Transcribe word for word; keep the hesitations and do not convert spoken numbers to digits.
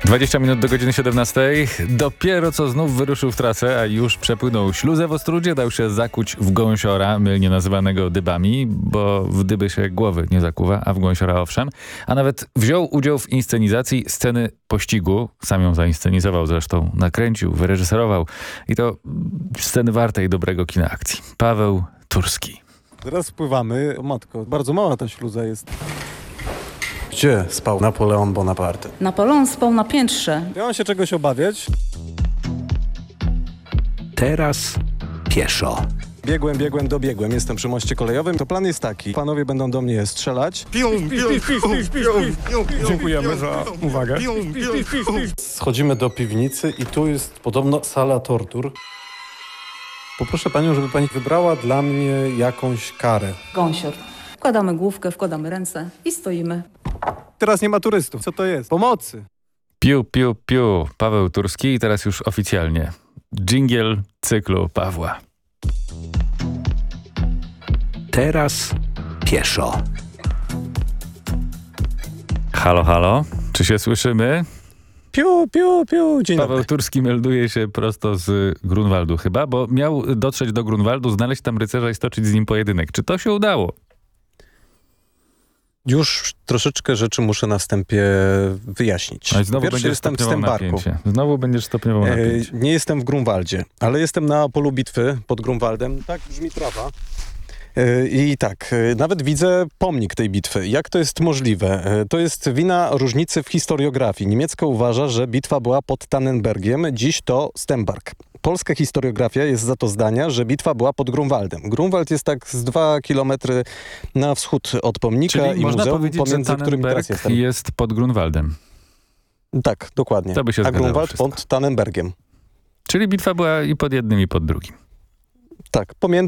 dwadzieścia minut do godziny siedemnastej. Dopiero co znów wyruszył w trasę, a już przepłynął śluzę w Ostródzie, dał się zakuć w gąsiora, mylnie nazywanego dybami, bo w dyby się głowy nie zakuwa, a w gąsiora owszem. A nawet wziął udział w inscenizacji sceny pościgu. Sam ją zainscenizował zresztą, nakręcił, wyreżyserował. I to sceny wartej dobrego kina akcji. Paweł Turski. Teraz wpływamy. O matko, bardzo mała ta śluza jest. Gdzie spał Napoleon Bonaparte? Napoleon spał na piętrze. Miałem się czegoś obawiać. Teraz pieszo. Biegłem, biegłem, dobiegłem. Jestem przy moście kolejowym. To plan jest taki. Panowie będą do mnie strzelać. Dziękujemy za uwagę. Schodzimy do piwnicy i tu jest podobno sala tortur. Poproszę panią, żeby pani wybrała dla mnie jakąś karę. Gąsior. Wkładamy główkę, wkładamy ręce i stoimy. Teraz nie ma turystów. Co to jest? Pomocy. Piu, piu, piu. Paweł Turski i teraz już oficjalnie. Dżingiel cyklu Pawła. Teraz pieszo. Halo, halo. Czy się słyszymy? Piu, piu, piu. Dzień Paweł dobry. Turski melduje się prosto z Grunwaldu chyba, bo miał dotrzeć do Grunwaldu, znaleźć tam rycerza i stoczyć z nim pojedynek. Czy to się udało? Już troszeczkę rzeczy muszę na wstępie wyjaśnić. No i znowu Pierwszy będziesz jestem w stopniował Stęparku. napięcie. Znowu będziesz stopniował E, napięcie. nie jestem w Grunwaldzie, ale jestem na polu bitwy pod Grunwaldem. Tak brzmi trawa. E, I tak, e, nawet widzę pomnik tej bitwy. Jak to jest możliwe? E, to jest wina różnicy w historiografii. Niemiecka uważa, że bitwa była pod Tannenbergiem, dziś to Stępark. Polska historiografia jest za to zdania, że bitwa była pod Grunwaldem. Grunwald jest tak z dwa kilometry na wschód od pomnika Czyli i można muzeum, powiedzieć, że pomiędzy którymi teraz Tannenberg jestem. jest pod Grunwaldem. Tak, dokładnie. To by się A zgadzało Grunwald wszystko. pod Tannenbergiem. Czyli bitwa była i pod jednym, i pod drugim. Tak, pomiędzy